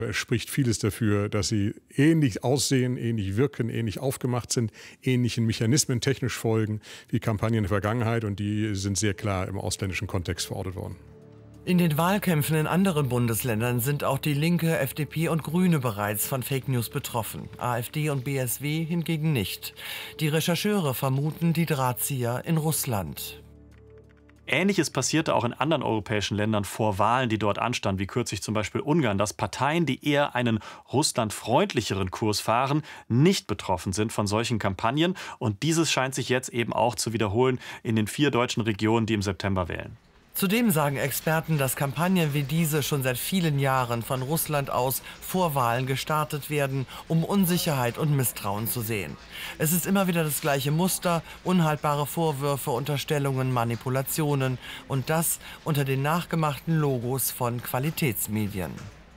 Es spricht vieles dafür, dass sie ähnlich aussehen, ähnlich wirken, ähnlich aufgemacht sind, ähnlichen Mechanismen technisch folgen wie Kampagnen in der Vergangenheit, und die sind sehr klar im ausländischen Kontext verortet worden. In den Wahlkämpfen in anderen Bundesländern sind auch die Linke, FDP und Grüne bereits von Fake News betroffen. AfD und BSW hingegen nicht. Die Rechercheure vermuten die Drahtzieher in Russland. Ähnliches passierte auch in anderen europäischen Ländern vor Wahlen, die dort anstanden, wie kürzlich zum Beispiel Ungarn, dass Parteien, die eher einen russlandfreundlicheren Kurs fahren, nicht betroffen sind von solchen Kampagnen. Und dieses scheint sich jetzt eben auch zu wiederholen in den 4 deutschen Regionen, die im September wählen. Zudem sagen Experten, dass Kampagnen wie diese schon seit vielen Jahren von Russland aus vor Wahlen gestartet werden, um Unsicherheit und Misstrauen zu sehen. Es ist immer wieder das gleiche Muster, unhaltbare Vorwürfe, Unterstellungen, Manipulationen und das unter den nachgemachten Logos von Qualitätsmedien.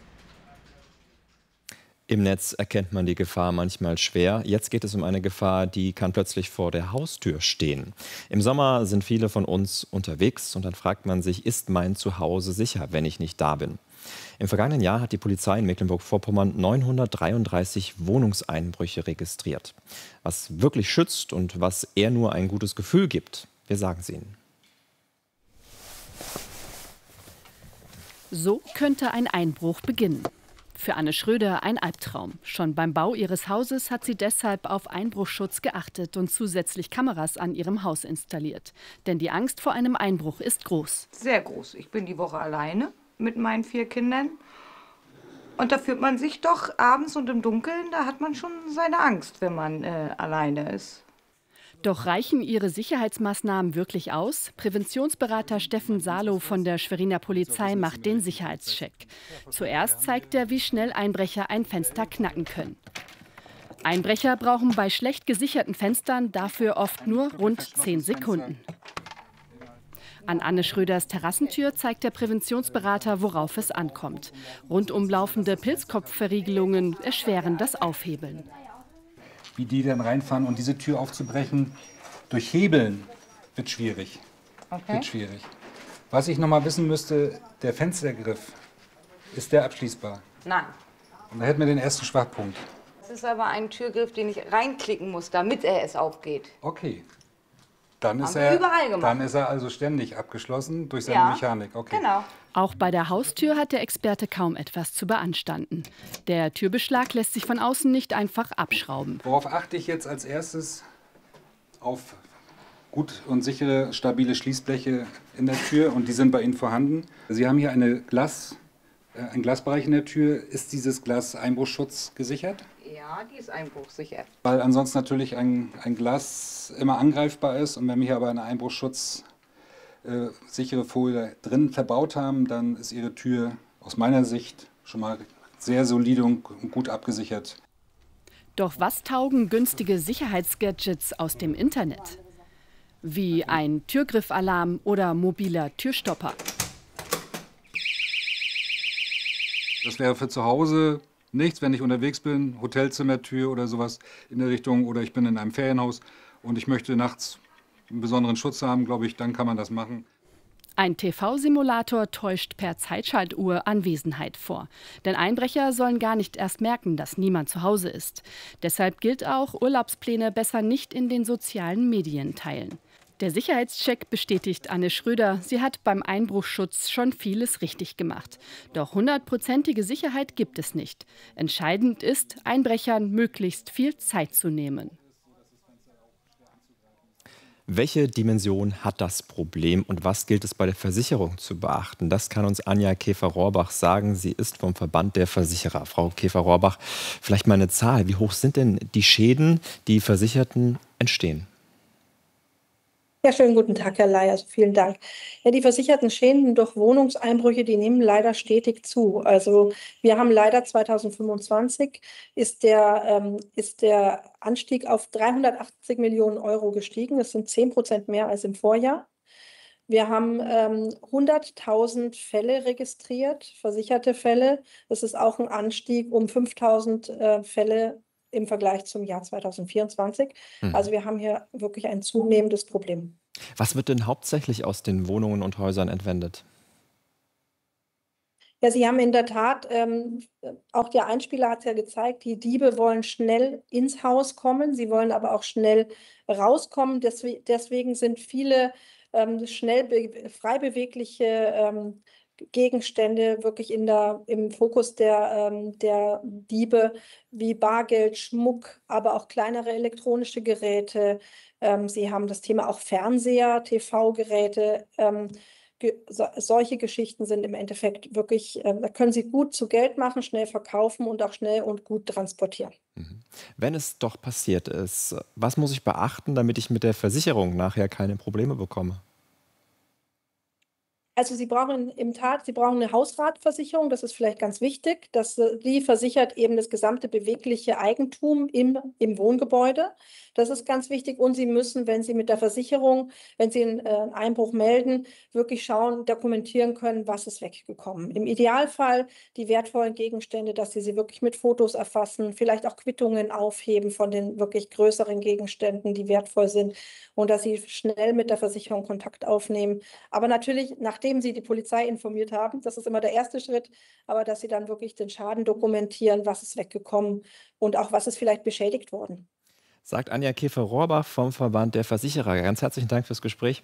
Im Netz erkennt man die Gefahr manchmal schwer. Jetzt geht es um eine Gefahr, die kann plötzlich vor der Haustür stehen. Im Sommer sind viele von uns unterwegs und dann fragt man sich, ist mein Zuhause sicher, wenn ich nicht da bin? Im vergangenen Jahr hat die Polizei in Mecklenburg-Vorpommern 933 Wohnungseinbrüche registriert. Was wirklich schützt und was eher nur ein gutes Gefühl gibt, wir sagen es Ihnen. So könnte ein Einbruch beginnen. Für Anne Schröder ein Albtraum. Schon beim Bau ihres Hauses hat sie deshalb auf Einbruchschutz geachtet und zusätzlich Kameras an ihrem Haus installiert. Denn die Angst vor einem Einbruch ist groß. Sehr groß. Ich bin die Woche alleine mit meinen 4 Kindern. Und da fühlt man sich doch abends und im Dunkeln, da hat man schon seine Angst, wenn man alleine ist. Doch reichen ihre Sicherheitsmaßnahmen wirklich aus? Präventionsberater Steffen Salow von der Schweriner Polizei macht den Sicherheitscheck. Zuerst zeigt er, wie schnell Einbrecher ein Fenster knacken können. Einbrecher brauchen bei schlecht gesicherten Fenstern dafür oft nur rund 10 Sekunden. An Anne Schröders Terrassentür zeigt der Präventionsberater, worauf es ankommt. Rundum laufende Pilzkopfverriegelungen erschweren das Aufhebeln. Wie die dann reinfahren und diese Tür aufzubrechen, durch Hebeln wird schwierig. Okay. Wird schwierig. Was ich noch mal wissen müsste, der Fenstergriff, ist der abschließbar? Nein. Und da hätten wir den ersten Schwachpunkt. Das ist aber ein Türgriff, den ich reinklicken muss, damit er es aufgeht. Okay. Dann ist, Haben wir überall gemacht. dann ist er also ständig abgeschlossen durch seine Mechanik. Okay. Genau. Auch bei der Haustür hat der Experte kaum etwas zu beanstanden. Der Türbeschlag lässt sich von außen nicht einfach abschrauben. Worauf achte ich jetzt als erstes? Auf gut und sichere, stabile Schließbleche in der Tür, und die sind bei Ihnen vorhanden. Sie haben hier einen Glasbereich in der Tür. Ist dieses Glas Einbruchschutz gesichert? Ja, die ist einbruchsicher. Weil ansonsten natürlich ein Glas immer angreifbar ist, und wenn wir hier aber eine Einbruchschutz sichere Folie drin verbaut haben, dann ist Ihre Tür aus meiner Sicht schon mal sehr solide und gut abgesichert. Doch was taugen günstige Sicherheitsgadgets aus dem Internet? Wie ein Türgriffalarm oder mobiler Türstopper. Das wäre für zu Hause nichts, wenn ich unterwegs bin, Hotelzimmertür oder sowas in der Richtung, oder ich bin in einem Ferienhaus und ich möchte nachts einen besonderen Schutz haben, glaube ich, dann kann man das machen. Ein TV-Simulator täuscht per Zeitschaltuhr Anwesenheit vor. Denn Einbrecher sollen gar nicht erst merken, dass niemand zu Hause ist. Deshalb gilt auch, Urlaubspläne besser nicht in den sozialen Medien teilen. Der Sicherheitscheck bestätigt Anne Schröder, sie hat beim Einbruchschutz schon vieles richtig gemacht. Doch 100%ige Sicherheit gibt es nicht. Entscheidend ist, Einbrechern möglichst viel Zeit zu nehmen. Welche Dimension hat das Problem und was gilt es bei der Versicherung zu beachten? Das kann uns Anja Käfer-Rohrbach sagen. Sie ist vom Verband der Versicherer. Frau Käfer-Rohrbach, vielleicht mal eine Zahl. Wie hoch sind denn die Schäden, die Versicherten entstehen? Ja, schönen guten Tag, Herr Ley. Also vielen Dank. Ja, die versicherten Schäden durch Wohnungseinbrüche, die nehmen leider stetig zu. Also wir haben leider 2025 ist der Anstieg auf 380 Millionen Euro gestiegen. Das sind 10% mehr als im Vorjahr. Wir haben 100.000 Fälle registriert, versicherte Fälle. Das ist auch ein Anstieg um 5.000 Fälle im Vergleich zum Jahr 2024. Also wir haben hier wirklich ein zunehmendes Problem. Was wird denn hauptsächlich aus den Wohnungen und Häusern entwendet? Ja, Sie haben in der Tat, auch der Einspieler hat es ja gezeigt, die Diebe wollen schnell ins Haus kommen, sie wollen aber auch schnell rauskommen. Deswegen sind viele frei bewegliche Gegenstände wirklich im Fokus der Diebe, wie Bargeld, Schmuck, aber auch kleinere elektronische Geräte. Sie haben das Thema auch Fernseher, TV-Geräte. Solche Geschichten sind im Endeffekt wirklich, da können Sie gut zu Geld machen, schnell verkaufen und auch schnell und gut transportieren. Wenn es doch passiert ist, was muss ich beachten, damit ich mit der Versicherung nachher keine Probleme bekomme? Also Sie brauchen eine Hausratversicherung, das ist vielleicht ganz wichtig. Die versichert eben das gesamte bewegliche Eigentum im Wohngebäude. Das ist ganz wichtig. Und Sie müssen, wenn Sie mit der Versicherung, wenn Sie einen Einbruch melden, wirklich schauen, dokumentieren können, was ist weggekommen. Im Idealfall die wertvollen Gegenstände, dass Sie sie wirklich mit Fotos erfassen, vielleicht auch Quittungen aufheben von den wirklich größeren Gegenständen, die wertvoll sind, und dass Sie schnell mit der Versicherung Kontakt aufnehmen. Aber natürlich, nachdem Sie die Polizei informiert haben, das ist immer der erste Schritt, aber dass Sie dann wirklich den Schaden dokumentieren, was ist weggekommen und auch was ist vielleicht beschädigt worden. Sagt Anja Käfer-Rohrbach vom Verband der Versicherer. Ganz herzlichen Dank fürs Gespräch.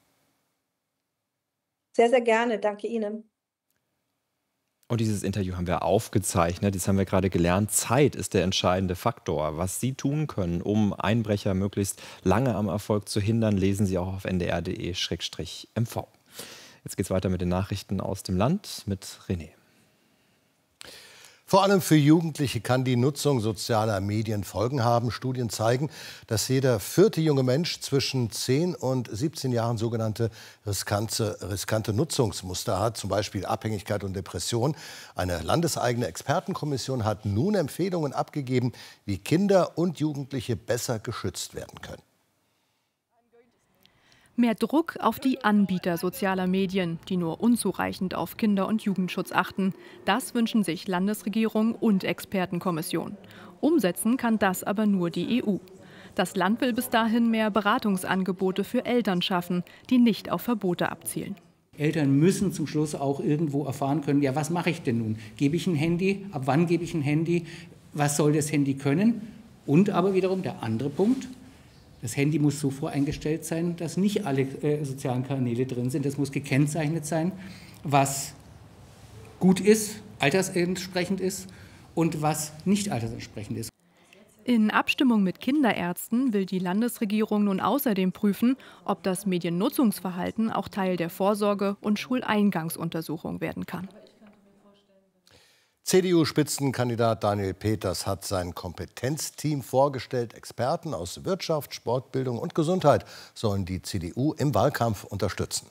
Sehr, sehr gerne. Danke Ihnen. Und dieses Interview haben wir aufgezeichnet. Das haben wir gerade gelernt. Zeit ist der entscheidende Faktor. Was Sie tun können, um Einbrecher möglichst lange am Erfolg zu hindern, lesen Sie auch auf ndr.de/mv. Jetzt geht es weiter mit den Nachrichten aus dem Land mit René. Vor allem für Jugendliche kann die Nutzung sozialer Medien Folgen haben. Studien zeigen, dass jeder vierte junge Mensch zwischen 10 und 17 Jahren sogenannte riskante Nutzungsmuster hat, zum Beispiel Abhängigkeit und Depression. Eine landeseigene Expertenkommission hat nun Empfehlungen abgegeben, wie Kinder und Jugendliche besser geschützt werden können. Mehr Druck auf die Anbieter sozialer Medien, die nur unzureichend auf Kinder- und Jugendschutz achten. Das wünschen sich Landesregierung und Expertenkommission. Umsetzen kann das aber nur die EU. Das Land will bis dahin mehr Beratungsangebote für Eltern schaffen, die nicht auf Verbote abzielen. Eltern müssen zum Schluss auch irgendwo erfahren können, ja, was mache ich denn nun? Gebe ich ein Handy? Ab wann gebe ich ein Handy? Was soll das Handy können? Und aber wiederum der andere Punkt: Das Handy muss so voreingestellt sein, dass nicht alle sozialen Kanäle drin sind. Das muss gekennzeichnet sein, was gut ist, altersentsprechend ist und was nicht altersentsprechend ist. In Abstimmung mit Kinderärzten will die Landesregierung nun außerdem prüfen, ob das Mediennutzungsverhalten auch Teil der Vorsorge- und Schuleingangsuntersuchung werden kann. CDU-Spitzenkandidat Daniel Peters hat sein Kompetenzteam vorgestellt. Experten aus Wirtschaft, Sportbildung und Gesundheit sollen die CDU im Wahlkampf unterstützen.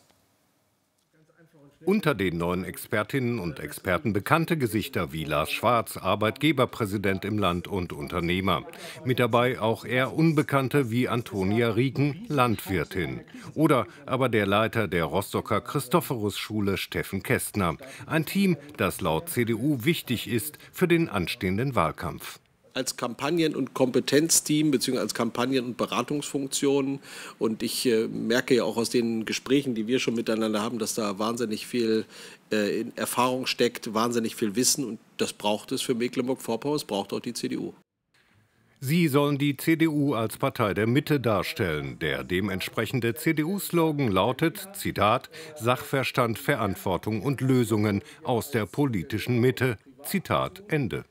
Unter den neuen Expertinnen und Experten bekannte Gesichter wie Lars Schwarz, Arbeitgeberpräsident im Land und Unternehmer. Mit dabei auch eher Unbekannte wie Antonia Rieken, Landwirtin. Oder aber der Leiter der Rostocker Christophorus-Schule, Steffen Kästner. Ein Team, das laut CDU wichtig ist für den anstehenden Wahlkampf. Als Kampagnen- und Kompetenzteam bzw. als Kampagnen- und Beratungsfunktionen. Und ich merke ja auch aus den Gesprächen, die wir schon miteinander haben, dass da wahnsinnig viel in Erfahrung steckt, wahnsinnig viel Wissen. Und das braucht es für Mecklenburg-Vorpommern, es braucht auch die CDU. Sie sollen die CDU als Partei der Mitte darstellen. Der dementsprechende CDU-Slogan lautet, Zitat, Sachverstand, Verantwortung und Lösungen aus der politischen Mitte. Zitat Ende.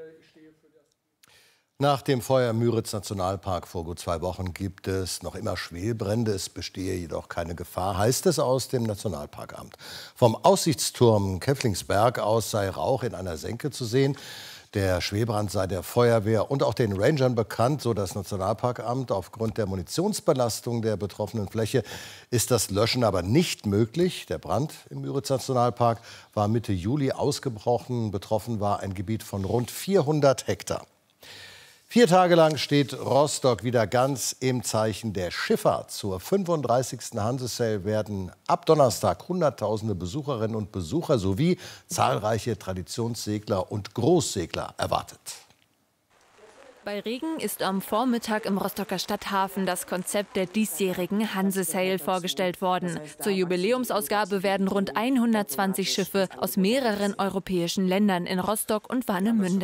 Nach dem Feuer im Müritz-Nationalpark vor gut 2 Wochen gibt es noch immer Schwelbrände. Es bestehe jedoch keine Gefahr, heißt es aus dem Nationalparkamt. Vom Aussichtsturm Käfflingsberg aus sei Rauch in einer Senke zu sehen. Der Schwelbrand sei der Feuerwehr und auch den Rangern bekannt, so das Nationalparkamt. Aufgrund der Munitionsbelastung der betroffenen Fläche ist das Löschen aber nicht möglich. Der Brand im Müritz-Nationalpark war Mitte Juli ausgebrochen. Betroffen war ein Gebiet von rund 400 Hektar. 4 Tage lang steht Rostock wieder ganz im Zeichen der Schifffahrt. Zur 35. Hanse-Sail werden ab Donnerstag Hunderttausende Besucherinnen und Besucher sowie zahlreiche Traditionssegler und Großsegler erwartet. Bei Regen ist am Vormittag im Rostocker Stadthafen das Konzept der diesjährigen Hanse-Sail vorgestellt worden. Zur Jubiläumsausgabe werden rund 120 Schiffe aus mehreren europäischen Ländern in Rostock und Warnemünde